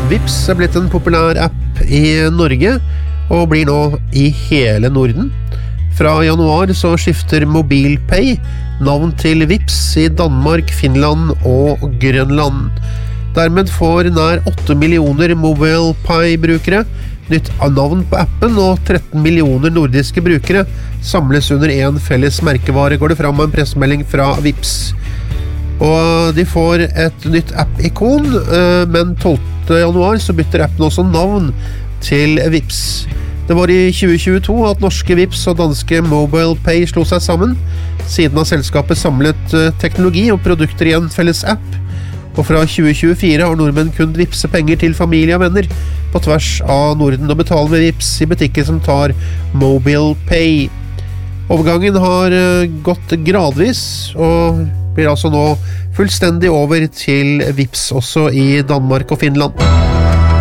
Vipps blitt en populær app i Norge og blir nå i hele Norden. Fra januar så skifter MobilePay navn til Vipps i Danmark, Finland og Grønland. Dermed får nær 8 millioner MobilePay-brukere nytt navn på appen, og 13 millioner nordiske brukere samles under en felles merkevare, går det fram av en pressemelding fra Vipps. Og de får et nytt app-ikon, men 12. januar så bytter appen også navn til Vipps. Det var i 2022 at norske Vipps og danske MobilePay slo seg sammen. Siden har selskapet samlet teknologi og produkter i en felles app, og fra 2024 har nordmenn kunnet vipse penger til familie og venner på tvers av Norden og betale med Vipps i butikker som tar MobilePay. Overgangen har gått gradvis, og blir altså nå fullstendig over til Vipps også i Danmark og Finland.